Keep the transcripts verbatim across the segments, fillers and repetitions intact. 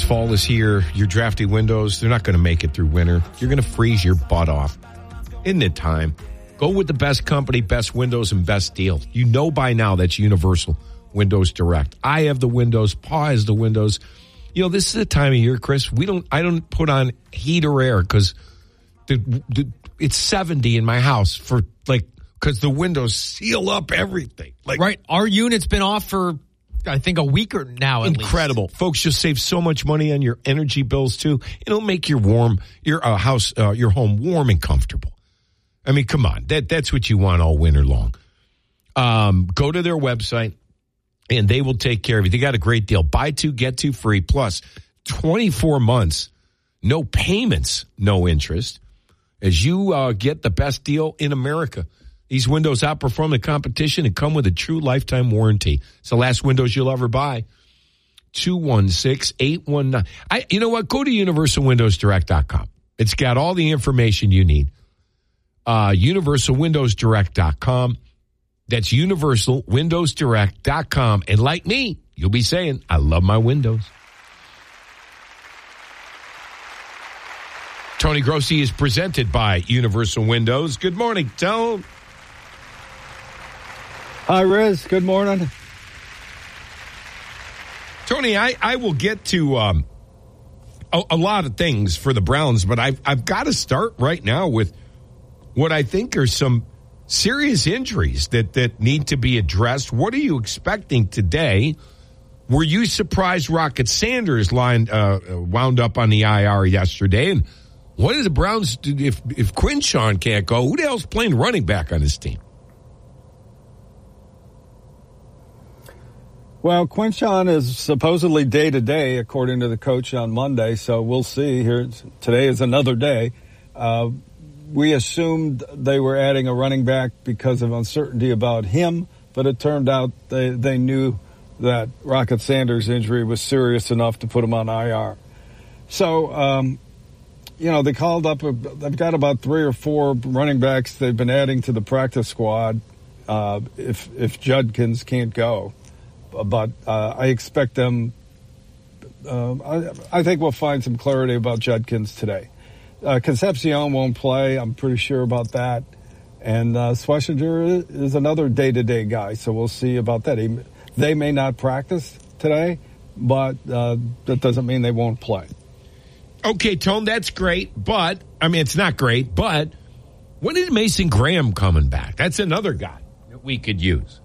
fall is here. Your drafty windows, they're not going to make it through winter. You're going to freeze your butt off. Isn't it time? Go with the best company, best windows, and best deal. You know by now that's Universal Windows Direct. I have the windows. Pa has the windows. You know, this is the time of year, Chris. We don't. I don't put on heat or air because the, the, it's seventy in my house for like because the windows seal up everything. Like right, our unit's been off for I think a week or now. At incredible, least. Folks. You'll save so much money on your energy bills too. It'll make your warm your uh, house, uh, your home warm and comfortable. I mean, come on, that that's what you want all winter long. Um, go to their website. And they will take care of you. They got a great deal. Buy two, get two free, plus twenty-four months, no payments, no interest, as you uh, get the best deal in America. These windows outperform the competition and come with a true lifetime warranty. It's the last windows you'll ever buy. two one six, eight one nine. I, you know what? Go to universal windows direct dot com. It's got all the information you need. Uh, universal windows direct dot com. That's universal windows direct dot com. And like me, you'll be saying, I love my windows. Tony Grossi is presented by Universal Windows. Good morning, Tone. Hi, Riz. Good morning. Tony, I, I will get to um, a, a lot of things for the Browns, but I've, I've got to start right now with what I think are some serious injuries that, that need to be addressed. What are you expecting today? Were you surprised Rocket Sanders lined, uh, wound up on the I R yesterday? And what do the Browns do if, if Quinshawn can't go? Who the hell's playing running back on this team? Well, Quinshawn is supposedly day-to-day, according to the coach on Monday, so we'll see. Here, today is another day. Uh, We assumed they were adding a running back because of uncertainty about him, but it turned out they, they knew that Rocket Sanders' injury was serious enough to put him on I R. So, um, you know, they called up, a, they've got about three or four running backs they've been adding to the practice squad uh, if, if Judkins can't go. But uh, I expect them, uh, I, I think we'll find some clarity about Judkins today. Uh, Concepcion won't play. I'm pretty sure about that. And uh, Schlesinger is another day-to-day guy, so we'll see about that. He, they may not practice today, but uh, that doesn't mean they won't play. Okay, Tone, that's great, but, I mean, it's not great, but when is Mason Graham coming back? That's another guy that we could use.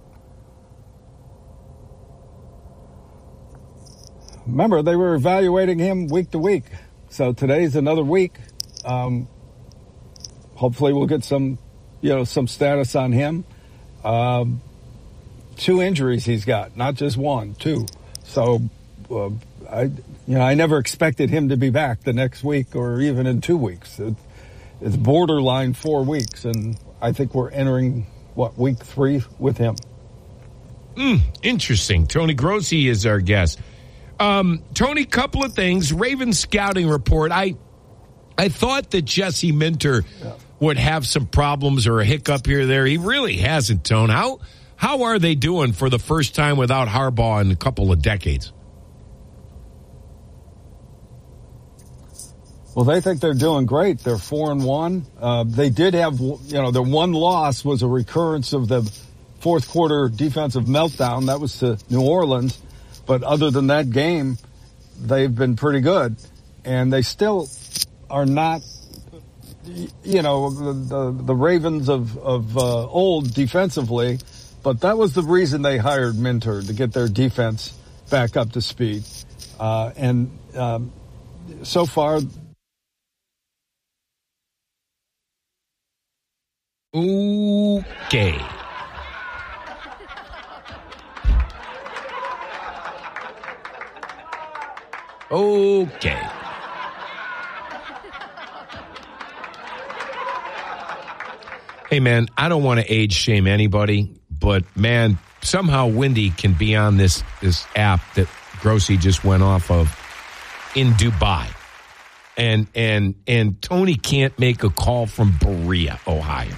Remember, they were evaluating him week to week. So today's another week. Um, hopefully we'll get some, you know, some status on him. Um, two injuries he's got, not just one, two. So uh, I, you know, I never expected him to be back the next week or even in two weeks. It, it's borderline four weeks, and I think we're entering what week three with him. Mm, interesting. Tony Grossi is our guest. Um, Tony, couple of things. Ravens scouting report. I I thought that Jesse Minter yeah. would have some problems or a hiccup here or there. He really hasn't, Tone. How how are they doing for the first time without Harbaugh in a couple of decades? Well, they think they're doing great. They're four and one. Uh, they did have, you know, their one loss was a recurrence of the fourth quarter defensive meltdown. That was to New Orleans. But other than that game, they've been pretty good. And they still are not, you know, the the, the Ravens of, of uh, old defensively. But that was the reason they hired Minter, to get their defense back up to speed. Uh, and um, so far... Okay. Okay. Hey, man, I don't want to age shame anybody, but, man, somehow Wendy can be on this, this app that Grossi just went off of in Dubai. And, and, and Tony can't make a call from Berea, Ohio.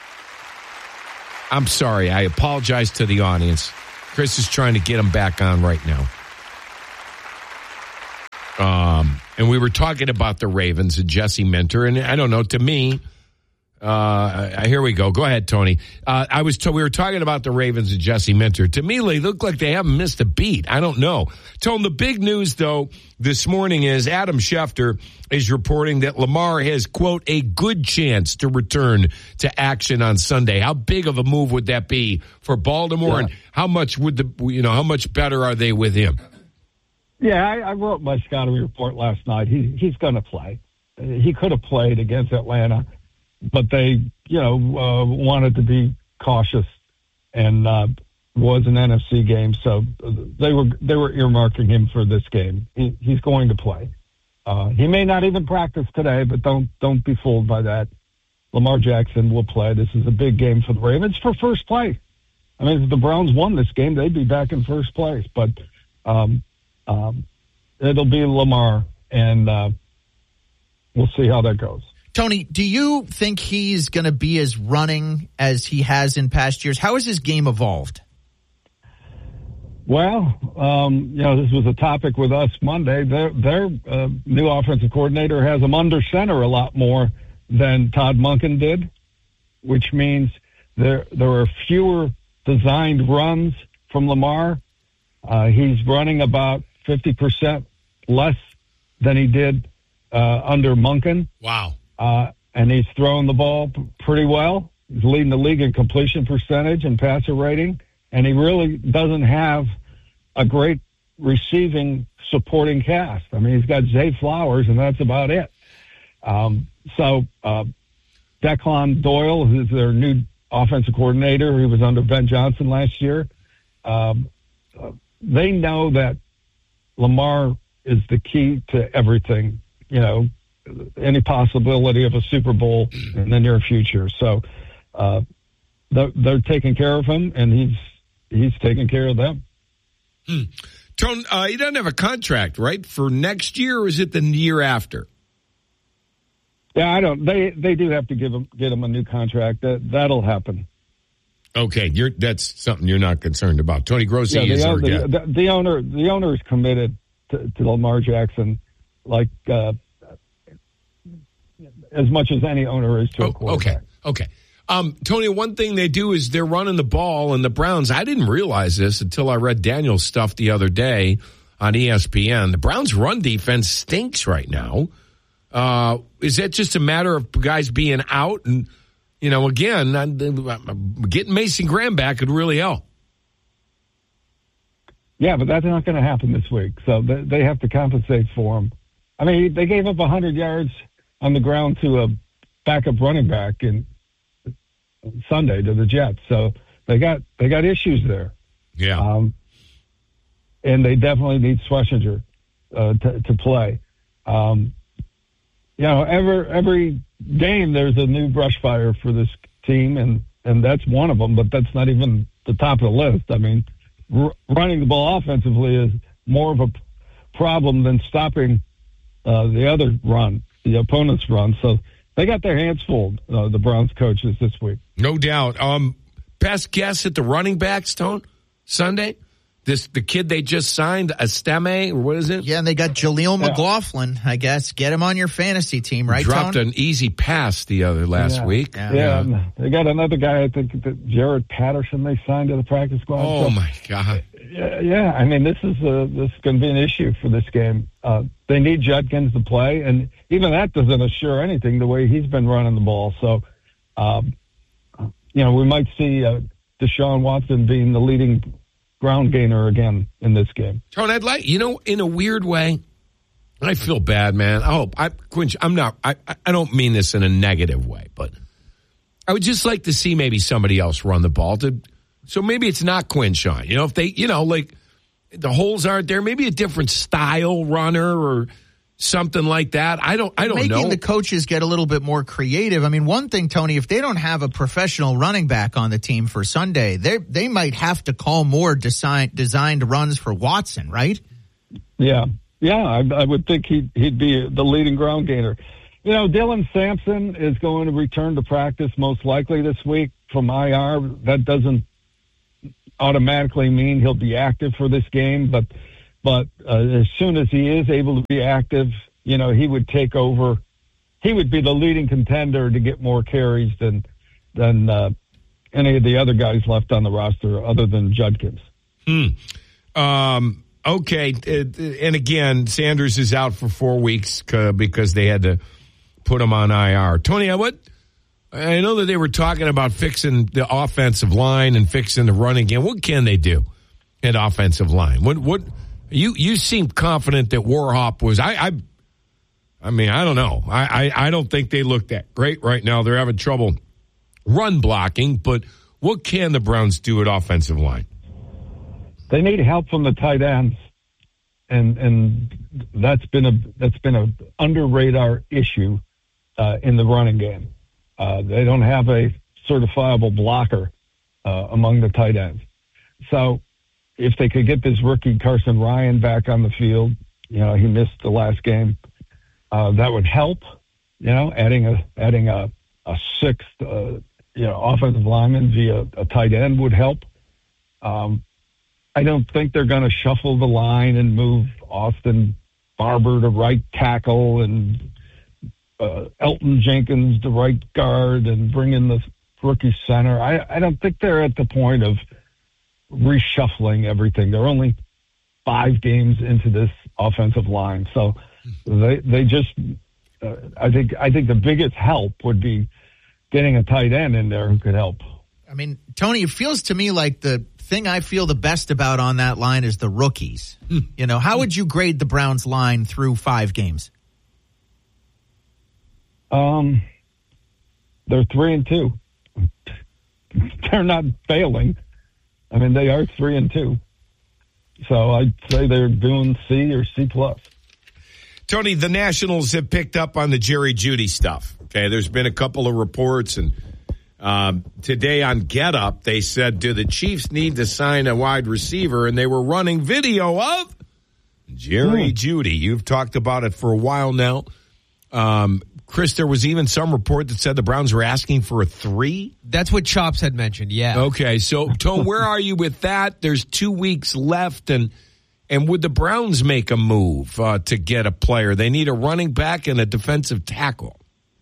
I'm sorry. I apologize to the audience. Chris is trying to get him back on right now. Um, and we were talking about the Ravens and Jesse Minter, and I don't know, to me, uh, here we go. Go ahead, Tony. Uh, I was t- we were talking about the Ravens and Jesse Minter. To me, they look like they haven't missed a beat. I don't know. Tony, the big news, though, this morning is Adam Schefter is reporting that Lamar has, quote, a good chance to return to action on Sunday. How big of a move would that be for Baltimore, yeah. and how much would the, you know, how much better are they with him? Yeah, I, I wrote my scouting report last night. He, he's going to play. He could have played against Atlanta, but they, you know, uh, wanted to be cautious, and uh, was an N F C game, so they were they were earmarking him for this game. He, he's going to play. Uh, he may not even practice today, but don't don't be fooled by that. Lamar Jackson will play. This is a big game for the Ravens for first place. I mean, if the Browns won this game, they'd be back in first place, but. Um, Um, it'll be Lamar, and uh, we'll see how that goes. Tony, do you think he's going to be as running as he has in past years? How has his game evolved? Well, um, you know, this was a topic with us Monday. Their, their uh, new offensive coordinator has him under center a lot more than Todd Monken did, which means there there are fewer designed runs from Lamar. Uh, he's running about fifty percent less than he did uh, under Monken. Wow. Uh, and he's throwing the ball p- pretty well. He's leading the league in completion percentage and passer rating. And he really doesn't have a great receiving supporting cast. I mean, he's got Zay Flowers, and that's about it. Um, so uh, Declan Doyle, who's their new offensive coordinator, he was under Ben Johnson last year. Um, uh, they know that Lamar is the key to everything, you know, any possibility of a Super Bowl in the near future. So uh, they're, they're taking care of him, and he's he's taking care of them. Hmm. Tone, uh, he doesn't have a contract, right, for next year, or is it the year after? Yeah, I don't. They they do have to give him get him a new contract. That that'll happen. Okay, you're that's something you're not concerned about. Tony Grossi yeah, is the, our the, guest. The, the owner the owner is committed to, to Lamar Jackson, like uh, as much as any owner is to oh, a quarterback. Okay, okay. Um, Tony, one thing they do is they're running the ball, and the Browns, I didn't realize this until I read Daniel's stuff the other day on E S P N. The Browns' run defense stinks right now. Uh, is that just a matter of guys being out? And, you know, again, getting Mason Graham back could really help. Yeah, but that's not going to happen this week. So they, they have to compensate for him. I mean, they gave up one hundred yards on the ground to a backup running back in Sunday to the Jets. So they got they got issues there. Yeah. Um, and they definitely need Schlesinger uh, to, to play. Um, you know, every every game there's a new brush fire for this team, and, and that's one of them, but that's not even the top of the list. I mean, r- running the ball offensively is more of a p- problem than stopping uh, the other run, the opponent's run. So they got their hands full, uh, the Browns coaches this week. No doubt. Um, best guess at the running back, Stone, Sunday? This the kid they just signed, Estime, or what is it? Yeah, and they got Jaleel yeah. McLaughlin, I guess. Get him on your fantasy team, right, Dropped Tone? an easy pass the other last yeah. week. Yeah. yeah, yeah. They got another guy, I think, Jared Patterson, they signed to the practice squad. Oh, so, my God. Yeah, yeah, I mean, this is a, this is going to be an issue for this game. Uh, they need Judkins to play, and even that doesn't assure anything the way he's been running the ball. So, um, you know, we might see uh, Deshaun Watson being the leading ground gainer again in this game. Tone, I'd like, you know, in a weird way, I feel bad, man. I hope, I, Quinch, I'm not, I, I don't mean this in a negative way, but I would just like to see maybe somebody else run the ball to, so maybe it's not Quinshon. You know, if they, you know, like the holes aren't there, maybe a different style runner or something like that. I don't, I don't Making know. Making the coaches get a little bit more creative. I mean, one thing, Tony, if they don't have a professional running back on the team for Sunday, they they might have to call more design, designed runs for Watson, right? Yeah. Yeah, I, I would think he'd, he'd be the leading ground gainer. You know, Dylan Sampson is going to return to practice most likely this week from I R. That doesn't automatically mean he'll be active for this game, but but uh, as soon as he is able to be active, you know, he would take over. He would be the leading contender to get more carries than than uh, any of the other guys left on the roster other than Judkins. Hmm. Um, okay. And again, Sanders is out for four weeks because they had to put him on I R. Tony, what? I know that they were talking about fixing the offensive line and fixing the running game. What can they do at offensive line? What? What? You you seem confident that Warhop was. I. I, I mean, I don't know. I, I, I don't think they look that great right now. They're having trouble run blocking. But what can the Browns do at offensive line? They need help from the tight ends, and and that's been a that's been a under radar issue uh, in the running game. Uh, they don't have a certifiable blocker uh, among the tight ends. So if they could get this rookie Carson Ryan back on the field, you know, he missed the last game, uh, that would help. You know, adding a adding a a sixth, uh, you know, offensive lineman via a tight end would help. Um, I don't think they're going to shuffle the line and move Austin Barber to right tackle and Uh, Elton Jenkins, the right guard, and bring in the rookie center. I, I don't think they're at the point of reshuffling everything. They're only five games into this offensive line, so they they just. Uh, I think I think the biggest help would be getting a tight end in there who could help. I mean, Tony, it feels to me like the thing I feel the best about on that line is the rookies. Hmm. You know, how would you grade the Browns line through five games? Um, they're three and two. They're not failing. I mean, they are three and two. So I'd say they're doing C or C plus. Tony, the Nationals have picked up on the Jerry Jeudy stuff. Okay, there's been a couple of reports, and um, today on Get Up, they said, do the Chiefs need to sign a wide receiver? And they were running video of Jerry mm. Jeudy. You've talked about it for a while now. Um, Chris, there was even some report that said the Browns were asking for a three. That's what Chops had mentioned, yeah. Okay, so, Tone, where are you with that? There's two weeks left, and and would the Browns make a move uh, to get a player? They need a running back and a defensive tackle.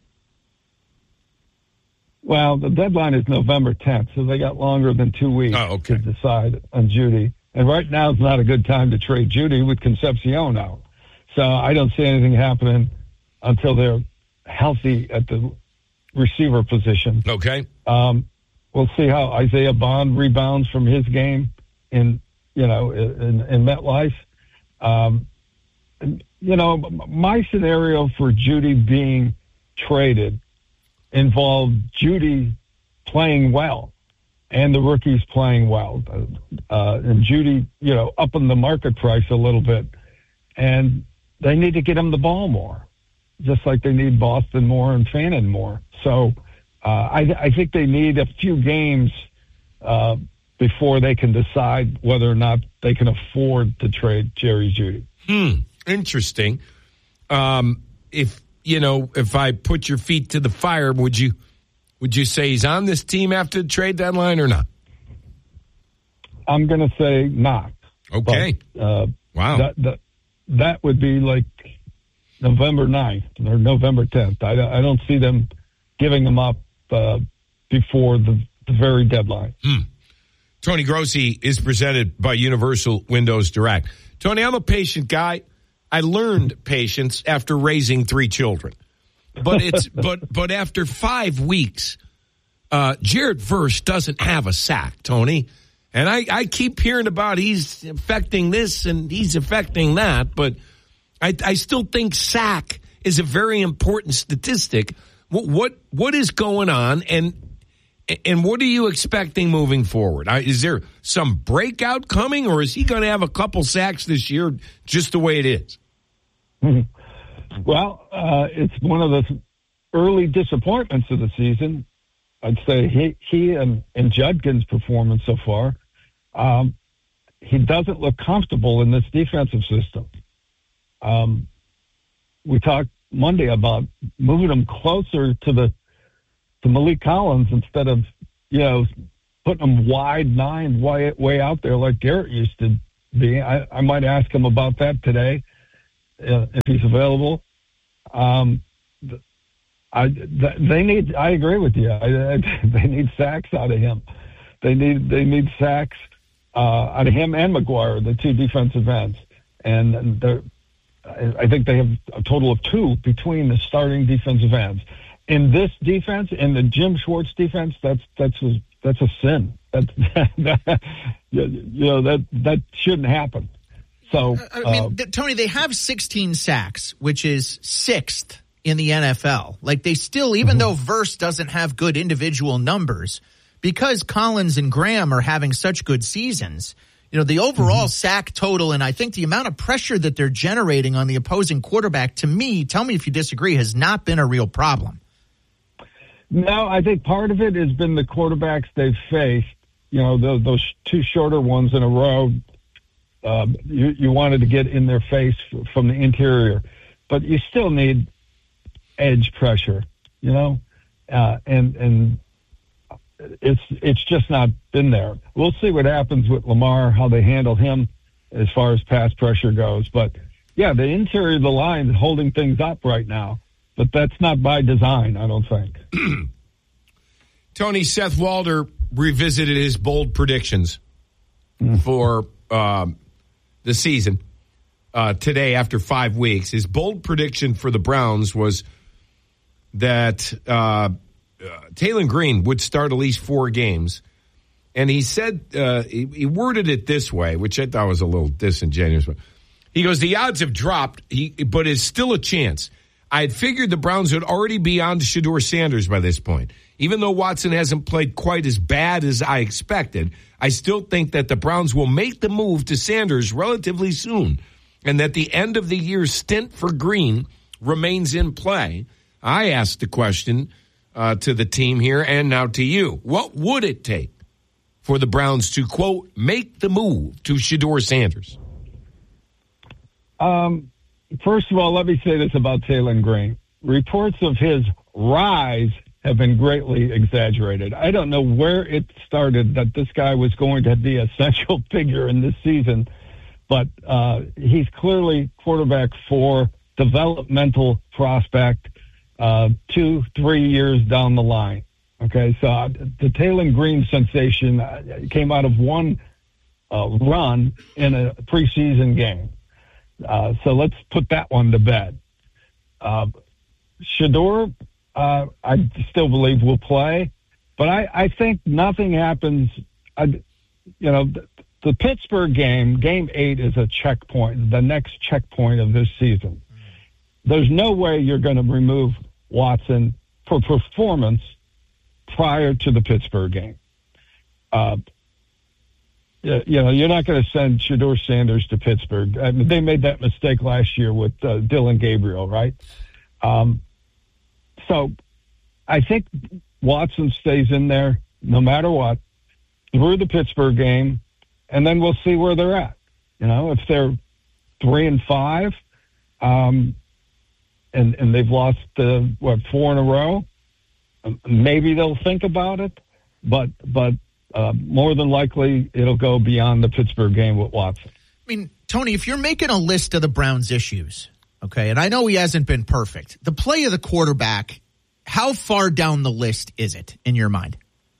Well, the deadline is November tenth, so they got longer than two weeks oh, okay. to decide on Jeudy. And right now is not a good time to trade Jeudy with Concepcion out. So I don't see anything happening until they're healthy at the receiver position. Okay. Um, we'll see how Isaiah Bond rebounds from his game in, you know, in, in MetLife. Um, you know, my scenario for Jeudy being traded involved Jeudy playing well and the rookies playing well. Uh, and Jeudy, you know, upping the market price a little bit. And they need to get him the ball more, just like they need Boston more and Fannin more. So uh, I, I think they need a few games uh, before they can decide whether or not they can afford to trade Jerry Jeudy. Hmm. Interesting. Um, if you know, if I put your feet to the fire, would you would you say he's on this team after the trade deadline or not? I'm going to say not. Okay. But, uh, wow. That, that that would be like November ninth or November tenth. I, I don't see them giving them up uh, before the, the very deadline. Hmm. Tony Grossi is presented by Universal Windows Direct. Tony, I'm a patient guy. I learned patience after raising three children. But it's but but after five weeks, uh, Jared Verse doesn't have a sack, Tony. And I, I keep hearing about he's affecting this and he's affecting that, but I, I still think sack is a very important statistic. What what what is going on, and and what are you expecting moving forward? Is there some breakout coming, or is he going to have a couple sacks this year just the way it is? Well, uh, it's one of the early disappointments of the season. I'd say he he and, and Judkins' performance so far. Um, he doesn't look comfortable in this defensive system. Um, we talked Monday about moving him closer to the to Malik Collins instead of, you know, putting him wide nine way, way out there like Garrett used to be. I, I might ask him about that today uh, if he's available. Um, I, they need. I agree with you. I, I, they need sacks out of him. They need. They need sacks uh, out of him and McGuire, the two defensive ends. And I think they have a total of two between the starting defensive ends. In this defense, in the Jim Schwartz defense, that's that's a, that's a sin. That's that, you know that that shouldn't happen. So I mean, uh, Tony, they have sixteen sacks, which is sixth in the N F L. Like they still, even mm-hmm. though Verse doesn't have good individual numbers, because Collins and Graham are having such good seasons. You know, the overall mm-hmm. sack total, and I think the amount of pressure that they're generating on the opposing quarterback, to me, tell me if you disagree, has not been a real problem. No, I think part of it has been the quarterbacks they've faced. You know, those, those two shorter ones in a row, uh, you, you wanted to get in their face from the interior. But you still need edge pressure, you know, uh, and and it's it's just not been there. We'll see what happens with Lamar, how they handle him as far as pass pressure goes. But, yeah, the interior of the line is holding things up right now. But that's not by design, I don't think. Tony, Seth Walder revisited his bold predictions mm. for um, the season uh, today after five weeks. His bold prediction for the Browns was that uh, uh, Taylor Green would start at least four games. And he said, uh, he, he worded it this way, which I thought was a little disingenuous. He goes, the odds have dropped, he, but it's still a chance. I had figured the Browns would already be on to Shedeur Sanders by this point. Even though Watson hasn't played quite as bad as I expected, I still think that the Browns will make the move to Sanders relatively soon, and that the end of the year stint for Green remains in play. I asked the question uh, to the team here and now to you. What would it take for the Browns to, quote, make the move to Shedeur Sanders? Um, first of all, let me say this about Taylor Green. Reports of his rise have been greatly exaggerated. I don't know where it started that this guy was going to be a central figure in this season, but uh, he's clearly quarterback four, developmental prospect, uh, two, three years down the line. Okay, so uh, the Taylor Green sensation uh, came out of one uh, run in a preseason game. Uh, so let's put that one to bed. Uh, Shedeur, uh, I still believe will play, but I, I think nothing happens. I, you know, the, the Pittsburgh game, game eight, is a checkpoint, the next checkpoint of this season. There's no way you're going to remove Watson for performance prior to the Pittsburgh game. Uh, you know, you're not going to send Shedeur Sanders to Pittsburgh. I mean, they made that mistake last year with uh, Dylan Gabriel, right? Um, so I think Watson stays in there no matter what through the Pittsburgh game, and then we'll see where they're at. You know, if they're three and five, um, and and they've lost uh, what four in a row, maybe they'll think about it, but but. Uh, more than likely, it'll go beyond the Pittsburgh game with Watson. I mean, Tony, if you're making a list of the Browns' issues, okay, and I know he hasn't been perfect, the play of the quarterback, how far down the list is it in your mind?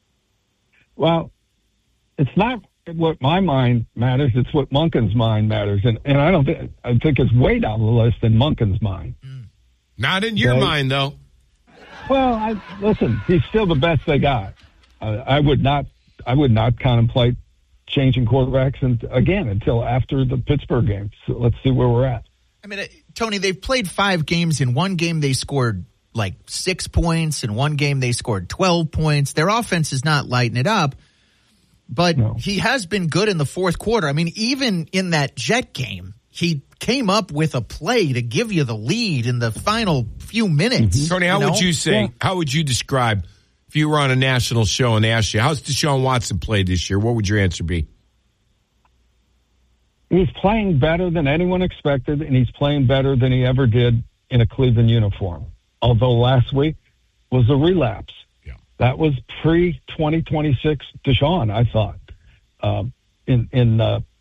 Well, it's not what my mind matters; it's what Monken's mind matters, and and I don't think I think it's way down the list in Monken's mind. Mm. Not in your okay? mind, though. Well, I, listen, he's still the best they got. Uh, I would not. I would not contemplate changing quarterbacks and again until after the Pittsburgh game. So let's see where we're at. I mean, Tony, they've played five games. In one game, they scored like six points. In one game, they scored twelve points. Their offense is not lighting it up, but no. He has been good in the fourth quarter. I mean, even in that Jet game, he came up with a play to give you the lead in the final few minutes. Mm-hmm. Tony, how you know? would you say, yeah. how would you describe if you were on a national show and they asked you, how's Deshaun Watson played this year? What would your answer be? He's playing better than anyone expected, and he's playing better than he ever did in a Cleveland uniform. Although last week was a relapse. Yeah. That was pre twenty twenty-six Deshaun, I thought. Uh, in in uh,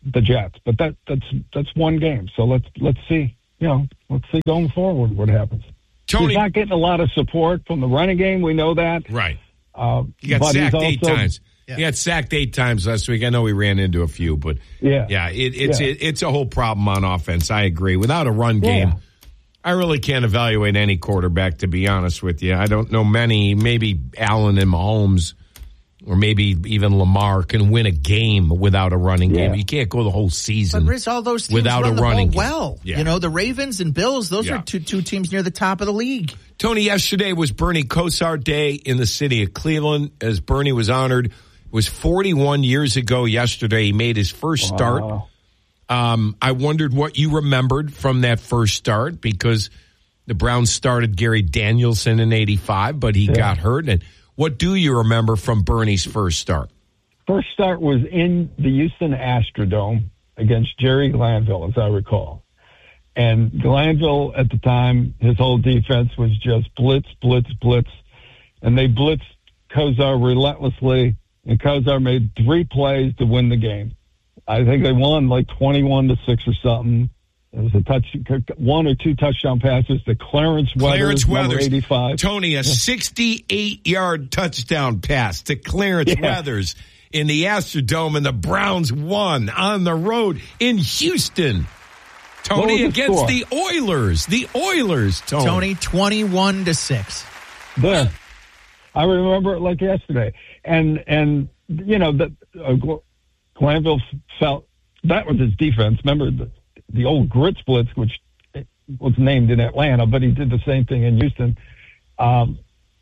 the Jets. But that that's that's one game. So let's let's see. You know, let's see going forward what happens. Tony, he's not getting a lot of support from the running game. We know that. Right. Uh, he got but sacked also, eight times. Yeah. He got sacked eight times last week. I know we ran into a few, but yeah, yeah, it, it's yeah. It, it's a whole problem on offense. I agree. Without a run game, yeah. I really can't evaluate any quarterback, to be honest with you. I don't know many. Maybe Allen and Mahomes, or maybe even Lamar, can win a game without a running yeah. game. You can't go the whole season but Riz, all those teams without run a the running ball game. well. Yeah. You know, the Ravens and Bills, those Yeah. are two two teams near the top of the league. Tony, yesterday was Bernie Kosar Day in the city of Cleveland, as Bernie was honored. It was forty-one years ago yesterday. He made his first Wow. start. Um, I wondered what you remembered from that first start, because the Browns started Gary Danielson in eighty-five, but he Yeah. got hurt. And what do you remember from Bernie's first start? First start was in the Houston Astrodome against Jerry Glanville, as I recall. And Glanville, at the time, his whole defense was just blitz, blitz, blitz. And they blitzed Kosar relentlessly, and Kosar made three plays to win the game. I think they won like twenty-one to six or something. It was a touch, one or two touchdown passes to Clarence Weathers, Clarence number Weathers. eighty-five. Tony, a sixty-eight-yard touchdown pass to Clarence Yeah. Weathers in the Astrodome, and the Browns won on the road in Houston. Tony, What was the against score? the Oilers. The Oilers, Tony. Tony, twenty-one to six. There, I remember it like yesterday, and and you know that uh, Gl- Glanville felt that was his defense. Remember the, the old Grits Blitz, which was named in Atlanta, but he did the same thing in Houston. Um,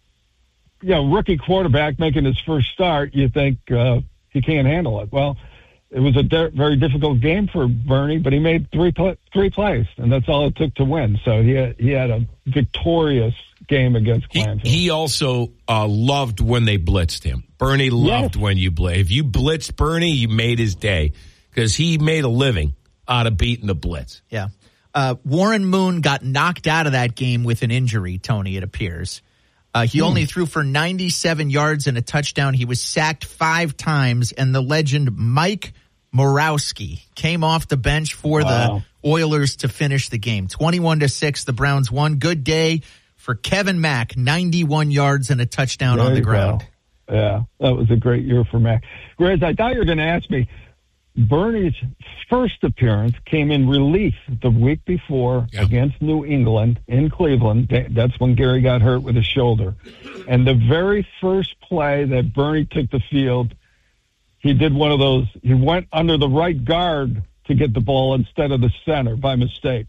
you know, rookie quarterback making his first start, you think uh, he can't handle it. Well, it was a de- very difficult game for Bernie, but he made three pl- three plays, and that's all it took to win. So he had, he had a victorious game against He, Glanville. he also uh, loved when they blitzed him. Bernie loved Yes. when you blitzed. If you blitzed Bernie, you made his day, because he made a living out of beating the blitz. Yeah. Uh, Warren Moon got knocked out of that game with an injury, Tony, it appears. Uh, he hmm. only threw for ninety-seven yards and a touchdown. He was sacked five times, and the legend Mike Morawski came off the bench for wow. the Oilers to finish the game. twenty-one to six, the Browns won. Good day for Kevin Mack, ninety-one yards and a touchdown There on the you ground. go. Yeah, that was a great year for Mack. Whereas I thought you were going to ask me, Bernie's first appearance came in relief the week before yeah. against New England in Cleveland. That's when Gary got hurt with his shoulder. And the very first play that Bernie took the field, he did one of those. He went under the right guard to get the ball instead of the center by mistake.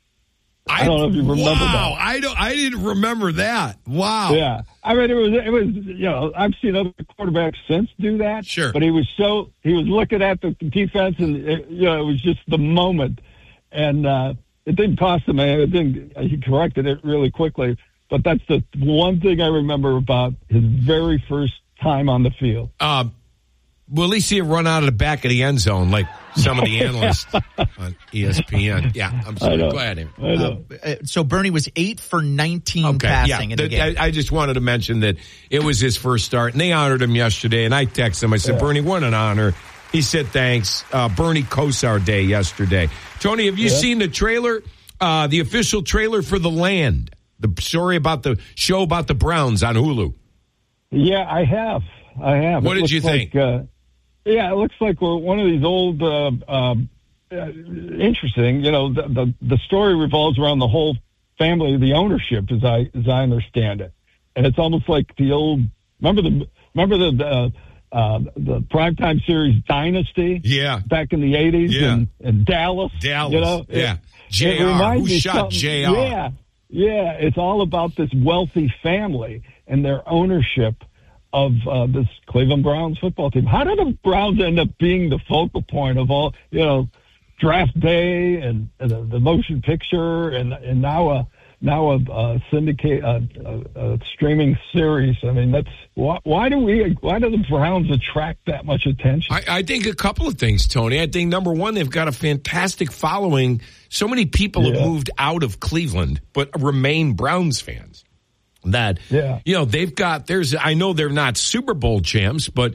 I don't know if you remember wow, that. Wow, I don't. I didn't remember that. Wow. Yeah, I mean, it was, it was, you know, I've seen other quarterbacks since do that. Sure. But he was so, he was looking at the defense, and, it, you know, it was just the moment. And uh, it didn't cost him, man. It didn't, he corrected it really quickly. But that's the one thing I remember about his very first time on the field. Uh, will he see it run out of the back of the end zone like some of the analysts on E S P N? Yeah, I'm sorry. Go ahead, Aaron. I know. Uh, so Bernie was eight for nineteen Okay, passing yeah. in the The- game. I, I just wanted to mention that it was his first start, and they honored him yesterday. And I texted him. I said, Yeah. Bernie, what an honor. He said, thanks. Uh, Bernie Kosar Day yesterday. Tony, have you Yeah. seen the trailer, uh, the official trailer for The Land? The story about the show about the Browns on Hulu. Yeah, I have. I have. What It did you looks think? Like, uh, yeah, it looks like we're one of these old, uh, um, uh, interesting, you know, the, the the story revolves around the whole family, the ownership, as I as I understand it, and it's almost like the old. Remember the remember the uh, uh, the primetime series Dynasty? Yeah. back in the eighties, Yeah. and, and Dallas. Dallas, you know, yeah. It, J R, it reminds who me shot something- J R? Yeah, yeah. It's all about this wealthy family and their ownership of uh, this Cleveland Browns football team. How did the Browns end up being the focal point of all, you know, draft day and, and the, the motion picture and and now a now a, a syndicate a, a, a streaming series? I mean, that's why, why do we why do the Browns attract that much attention? I, I think a couple of things, Tony. I think number one, they've got a fantastic following. So many people Yeah. have moved out of Cleveland, but remain Browns fans. That, Yeah. you know, they've got, there's, I know they're not Super Bowl champs, but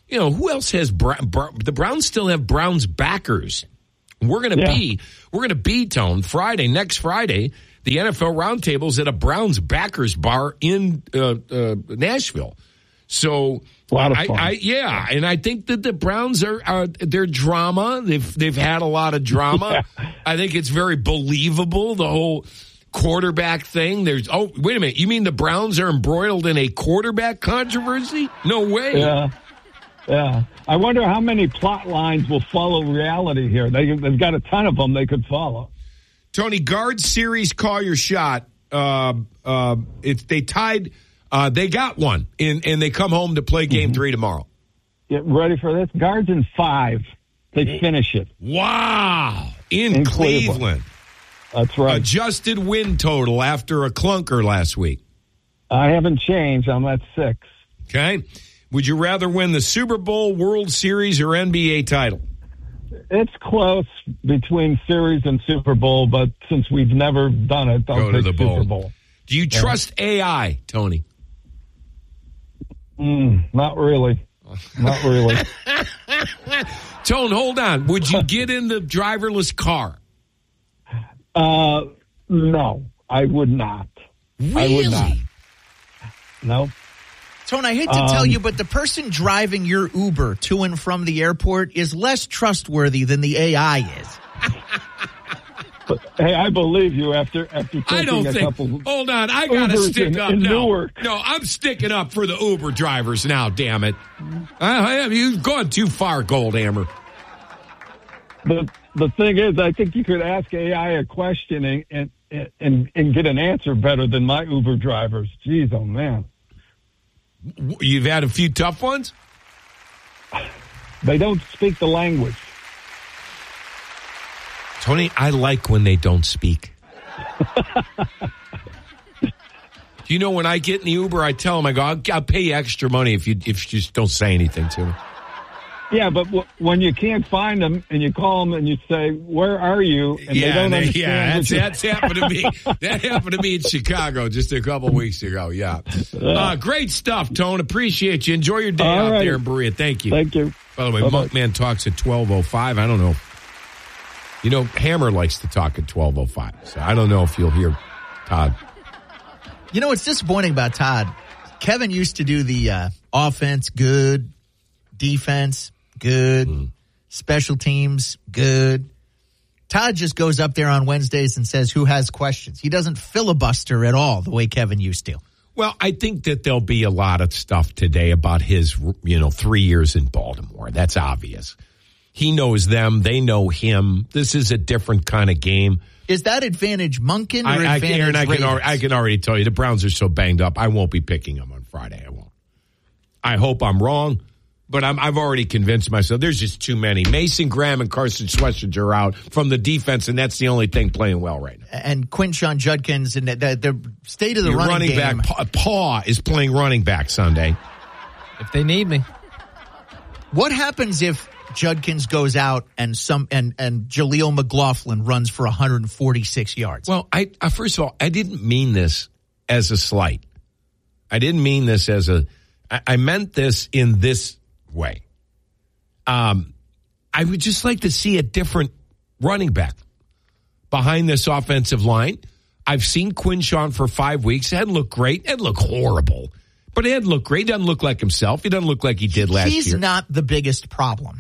you know, who else has Bra- Bra- the Browns still have Browns backers. We're going to Yeah. be, we're going to be, Tone, Friday, next Friday, the N F L Roundtable's at a Browns backers bar in uh, uh, Nashville. So, A lot of I, fun. I, yeah, and I think that the Browns are, uh, they're drama. They've, they've had a lot of drama. Yeah. I think it's very believable, the whole quarterback thing. There's, oh, wait a minute. You mean the Browns are embroiled in a quarterback controversy? No way. Yeah. Yeah. I wonder how many plot lines will follow reality here. They, they've got a ton of them they could follow. Tony, Guard Series, call your shot. Uh, uh, if they tied, uh, they got one, and, and they come home to play game mm-hmm. three tomorrow. Get ready for this. Guards in five. They finish it. Wow. In, in Cleveland. Cleveland. That's right. Adjusted win total after a clunker last week. I haven't changed. I'm at six. Okay. Would you rather win the Super Bowl, World Series, or N B A title? It's close between Series and Super Bowl, but since we've never done it, I'll Go to take the Super bowl. Bowl. Do you trust yeah. A I, Tony? Mm, not really. Not really. Tone, hold on. Would you get in the driverless car? Uh, no, I would not. Really? I would not. No. Tone, I hate to um, tell you, but the person driving your Uber to and from the airport is less trustworthy than the A I is. But, hey, I believe you after after taking I don't a think. couple. Hold on, I gotta Ubers stick in, up in now. Newark. No, I'm sticking up for the Uber drivers now. Damn it! I have you've gone too far, Goldhammer. The the thing is, I think you could ask A I a question and and and, and get an answer better than my Uber drivers. Jeez, oh man. You've had a few tough ones? They don't speak the language. Tony, I like when they don't speak. You know, when I get in the Uber, I tell them, I go, I'll, I'll pay you extra money if you if you just don't say anything to me. Yeah, but w- when you can't find them and you call them and you say, "Where are you?" and yeah, they don't they, understand. yeah, that's, what that's happened to me. That happened to me in Chicago just a couple weeks ago. Yeah, uh, great stuff, Tone. Appreciate you. Enjoy your day All out right. there in Berea. Thank you. Thank you. By the way, Bye-bye. Monkman talks at twelve oh five. I don't know. You know, Hammer likes to talk at twelve oh five, so I don't know if you'll hear Todd. You know what's disappointing about Todd? Kevin used to do the uh, offense, good, defense, good, mm. special teams, good. Todd just goes up there on Wednesdays and says, who has questions? He doesn't filibuster at all the way Kevin used to. Well, I think that there'll be a lot of stuff today about his, you know, three years in Baltimore. That's obvious. He knows them. They know him. This is a different kind of game. Is that advantage Monken or I, I, advantage Aaron, I can, Ravens? already, I can already tell you the Browns are so banged up. I won't be picking them on Friday. I won't. I hope I'm wrong, but I'm, I've already convinced myself there's just too many. Mason Graham and Carson Schwesterger are out from the defense, and that's the only thing playing well right now. And Quinshon Judkins and the, the, the state of the Your running, running game. back, Paw, Paw is playing running back Sunday. If they need me. What happens if Judkins goes out and some and and Jaleel McLaughlin runs for one hundred forty-six yards? Well, I, I first of all, I didn't mean this as a slight. I didn't mean this as a. I, I meant this in this way. Um, I would just like to see a different running back behind this offensive line. I've seen Quinshon for five weeks. It hadn't looked great. It looked horrible. But it hadn't looked great. He doesn't look like himself. He doesn't look like he did last He's year. He's not the biggest problem.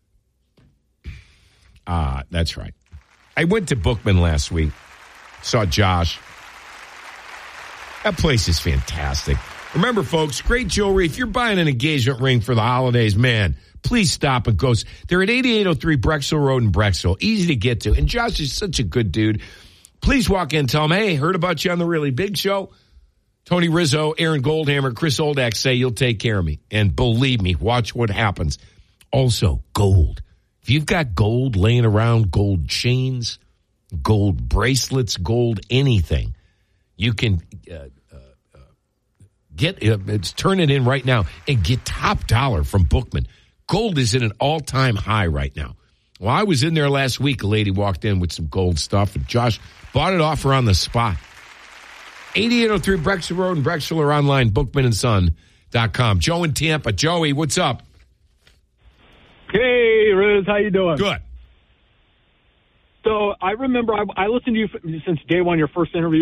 Ah, uh, that's right. I went to Bookman last week. Saw Josh. That place is fantastic. Remember, folks, great jewelry. If you're buying an engagement ring for the holidays, man, please stop and go. They're at eighty-eight oh three Brexville Road in Brexville. Easy to get to. And Josh is such a good dude. Please walk in and tell him, hey, heard about you on the Really Big Show. Tony Rizzo, Aaron Goldhammer, Chris Oldak say you'll take care of me. And believe me, watch what happens. Also, gold. If you've got gold laying around, gold chains, gold bracelets, gold anything, you can uh, uh, uh, get uh, it's turn it in right now and get top dollar from Bookman. Gold is at an all-time high right now. Well, I was in there last week. A lady walked in with some gold stuff, and Josh bought it off her on the spot. eighty-eight oh three Brexville Road in Brexville or online, bookman and son dot com. Joe in Tampa. Joey, what's up? Hey, Riz, how you doing? Good. So I remember I, I listened to you since day one, your first interview